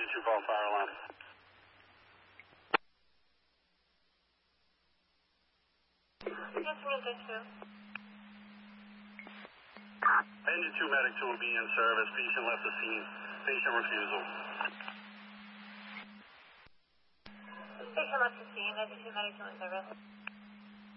2 call fire alarm. Yes, Engine 2. Engine 2 medic 2 will be in service. Patient left the scene. Patient refusal. Patient left the scene. Engine 2 medic 2 in service.